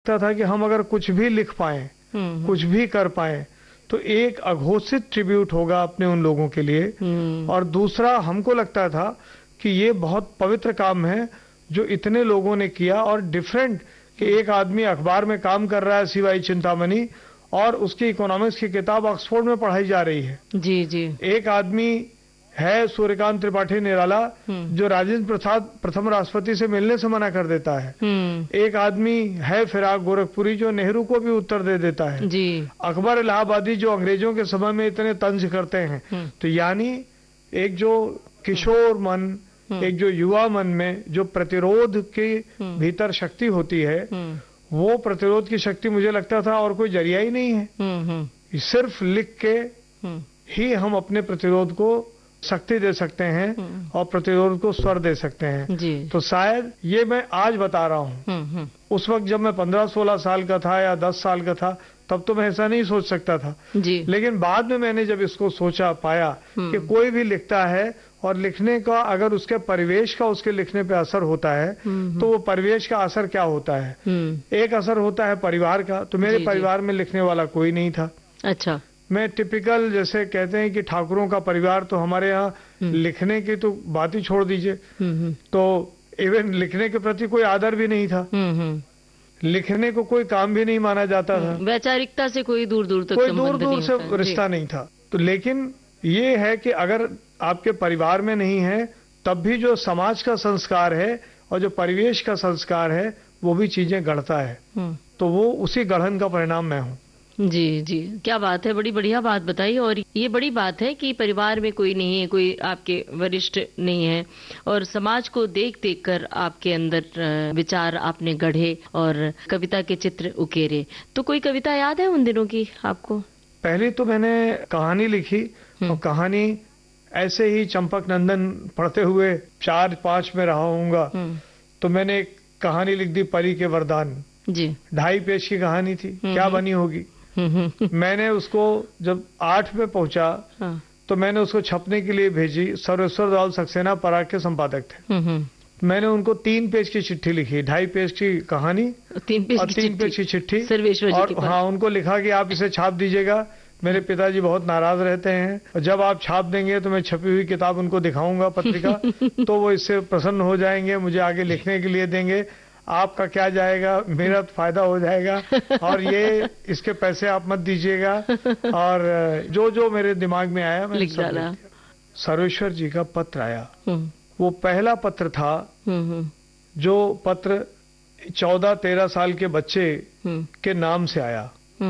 था कि हम अगर कुछ भी लिख पाएं, कुछ भी कर पाएं, तो एक अघोषित ट्रिब्यूट होगा अपने उन लोगों के लिए। और दूसरा, हमको लगता था कि ये बहुत पवित्र काम है जो इतने लोगों ने किया और डिफरेंट, कि एक आदमी अखबार में काम कर रहा है सीवाई चिंतामणि, और उसकी इकोनॉमिक्स की किताब ऑक्सफोर्ड में पढ़ाई जा रही है। जी जी। एक आदमी है सूर्यकांत त्रिपाठी निराला, जो राजेंद्र प्रसाद प्रथम राष्ट्रपति से मिलने से मना कर देता है। एक आदमी है फिराक गोरखपुरी, जो नेहरू को भी उत्तर दे देता है जी। अकबर इलाहाबादी, जो अंग्रेजों के समय में इतने तंज करते हैं। तो यानी एक जो किशोर मन, एक जो युवा मन में जो प्रतिरोध के भीतर शक्ति होती है, वो प्रतिरोध की शक्ति मुझे लगता था और कोई जरिया ही नहीं है। सिर्फ लिख के ही हम अपने प्रतिरोध को शक्ति दे सकते हैं और प्रतिरोध को स्वर दे सकते हैं। जी। तो शायद ये मैं आज बता रहा हूँ, उस वक्त जब मैं 15-16 साल का था या 10 साल का था, तब तो मैं ऐसा नहीं सोच सकता था जी। लेकिन बाद में मैंने जब इसको सोचा, पाया कि कोई भी लिखता है और लिखने का अगर उसके परिवेश का उसके लिखने पे असर होता है, तो वो परिवेश का असर क्या होता है। एक असर होता है परिवार का, तो मेरे परिवार में लिखने वाला कोई नहीं था। अच्छा। मैं टिपिकल, जैसे कहते हैं कि ठाकुरों का परिवार, तो हमारे यहाँ लिखने की तो बात ही छोड़ दीजिए, तो इवन लिखने के प्रति कोई आदर भी नहीं था। लिखने को कोई काम भी नहीं माना जाता था। वैचारिकता से कोई दूर दूर तक कोई दूर दूर से रिश्ता नहीं था। तो लेकिन ये है कि अगर आपके परिवार में नहीं है, तब भी जो समाज का संस्कार है और जो परिवेश का संस्कार है, वो भी चीजें गढ़ता है। तो वो उसी गढ़न का परिणाम मैं हूँ। जी जी, क्या बात है, बड़ी बढ़िया बात बताई। और ये बड़ी बात है कि परिवार में कोई नहीं है, कोई आपके वरिष्ठ नहीं है, और समाज को देख देख कर आपके अंदर विचार आपने गढ़े और कविता के चित्र उकेरे। तो कोई कविता याद है उन दिनों की आपको? पहले तो मैंने कहानी लिखी, और कहानी ऐसे ही चंपक नंदन पढ़ते हुए 4-5 में रहा हूँगा। तो मैंने एक कहानी लिख दी, परी के वरदान जी। 2.5 पेज की कहानी थी, क्या बनी होगी। मैंने उसको जब 8 में पहुंचा, तो मैंने उसको छपने के लिए भेजी। सर्वेश्वर दयाल सक्सेना पराग के संपादक थे। मैंने उनको 3 पेज की चिट्ठी लिखी, 2.5 पेज की कहानी, 3 पेज की चिट्ठी। और हाँ, उनको लिखा कि आप इसे छाप दीजिएगा। मेरे पिताजी बहुत नाराज रहते हैं, और जब आप छाप देंगे तो मैं छपी हुई किताब उनको दिखाऊंगा, पत्रिका, तो वो इससे प्रसन्न हो जाएंगे, मुझे आगे लिखने के लिए देंगे। आपका क्या जाएगा, मेरा फायदा हो जाएगा, और ये इसके पैसे आप मत दीजिएगा। और जो जो मेरे दिमाग में आया मैंने लिख डाला। सर्वेश्वर जी का पत्र आया, वो पहला पत्र था, जो पत्र 14-13 साल के बच्चे के नाम से आया।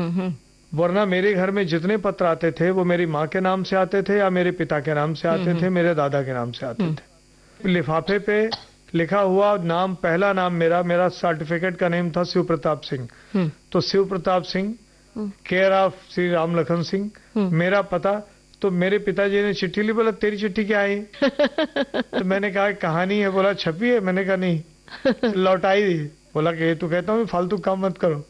वरना मेरे घर में जितने पत्र आते थे, वो मेरी माँ के नाम से आते थे, या मेरे पिता के नाम से आते थे, मेरे दादा के नाम से आते थे। लिफाफे पे लिखा हुआ नाम, पहला नाम मेरा सर्टिफिकेट का नेम था शिव प्रताप सिंह। तो शिव प्रताप सिंह, केयर ऑफ श्री राम लखन सिंह, मेरा पता। तो मेरे पिताजी ने चिट्ठी ली, बोला तेरी चिट्ठी क्या आई? तो मैंने कहा कहानी है। बोला छपी है? मैंने कहा नहीं, लौटाई दी। बोला कि तू कहता हूँ फालतू काम मत करो।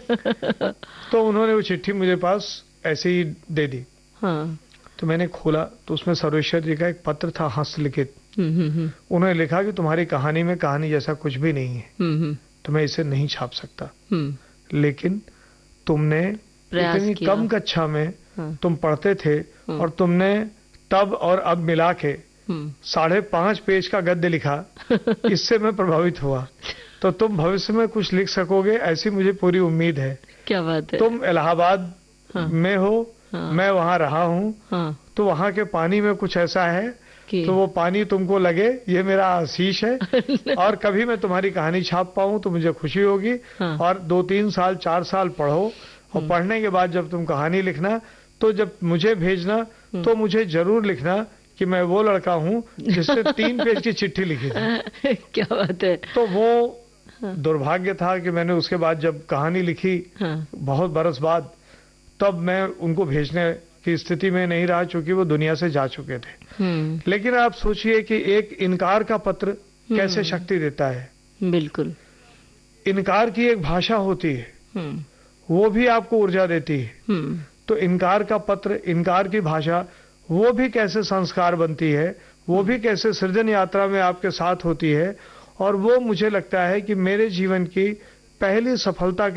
तो उन्होंने वो चिट्ठी मुझे पास ऐसे ही दे दी। तो मैंने खोला, तो उसमें सर्वेश्वर जी का एक पत्र था, हस्तलिखित। उन्होंने लिखा कि तुम्हारी कहानी में कहानी जैसा कुछ भी नहीं है, तो मैं इसे नहीं छाप सकता, लेकिन तुमने इतनी कम कक्षा में तुम पढ़ते थे, और तुमने तब और अब मिला के 5.5 पेज का गद्य लिखा, इससे मैं प्रभावित हुआ। तो तुम भविष्य में कुछ लिख सकोगे, ऐसी मुझे पूरी उम्मीद है। क्या बात है। तुम इलाहाबाद में हो, मैं वहाँ रहा हूँ, तो वहाँ के पानी में कुछ ऐसा है, तो वो पानी तुमको लगे, ये मेरा आशीष है। और कभी मैं तुम्हारी कहानी छाप पाऊं तो मुझे खुशी होगी। और 2-3 साल 4 साल पढ़ो, और पढ़ने के बाद जब तुम कहानी लिखना, तो जब मुझे भेजना, तो मुझे जरूर लिखना कि मैं वो लड़का हूँ जिससे 3 पेज की चिट्ठी लिखी थी। क्या बात है। तो वो दुर्भाग्य था कि मैंने उसके बाद जब कहानी लिखी, बहुत बरस बाद, तब मैं उनको भेजने की स्थिति में नहीं रहा, चूंकि वो दुनिया से जा चुके थे। लेकिन आप सोचिए कि एक इनकार का पत्र कैसे शक्ति देता है। बिल्कुल। इनकार की एक भाषा होती है, वो भी आपको ऊर्जा देती है। तो इनकार का पत्र, इनकार की भाषा, वो भी कैसे संस्कार बनती है, वो भी कैसे सृजन यात्रा में आपके साथ होती है। और वो मुझे लगता है कि मेरे जीवन की पहली सफलता